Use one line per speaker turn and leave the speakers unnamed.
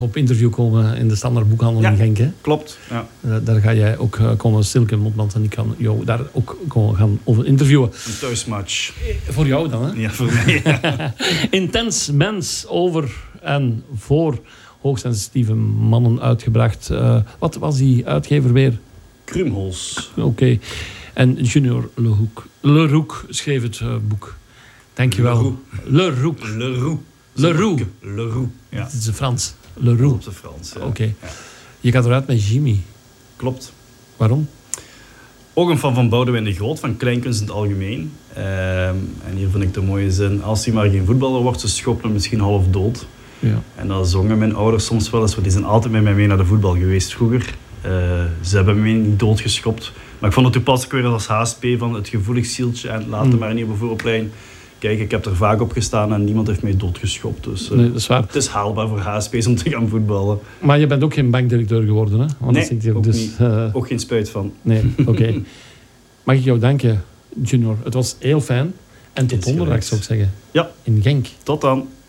op interview komen in de Standaard Boekhandel in Genk. Hè?
Klopt. Ja.
Daar ga jij ook komen, Silke Motmans, en ik kan jou daar ook gaan over interviewen.
Een thuismatch.
Voor jou dan, hè?
Ja, voor mij. Ja.
Intens mens over en voor hoogsensitieve mannen uitgebracht. Wat was die uitgever weer?
Krumholz.
Oké. En Junior Leroux schreef het boek. Dankjewel. Leroux.
Leroux. Ja.
Het is een Frans. Leroux.
Op de Frans. Ja.
Oké. Ja. Je gaat eruit met Jimmy.
Klopt.
Waarom?
Ook een fan van Boudewijn de Groot, van kleinkunst in het algemeen. En hier vind ik de mooie zin. Als hij maar geen voetballer wordt, ze schopt hem misschien half dood.
Ja.
En dat zongen mijn ouders soms wel eens, want die zijn altijd met mij mee naar de voetbal geweest vroeger. Ze hebben me niet doodgeschopt. Maar ik vond het toepasselijk weer als HSP van het gevoelig zieltje en laat hem maar niet op de voorplein. Kijk, ik heb er vaak op gestaan en niemand heeft mij doodgeschopt. Dus
nee, dat is waar.
Het is haalbaar voor HSP's om te gaan voetballen.
Maar je bent ook geen bankdirecteur geworden, hè? Want
nee,
dat
ook
dus,
niet. Ook geen spijt van.
Nee, oké. Mag ik jou danken, Junior? Het was heel fijn. En tot donderdag, zou ik zeggen.
Ja.
In Genk.
Tot dan.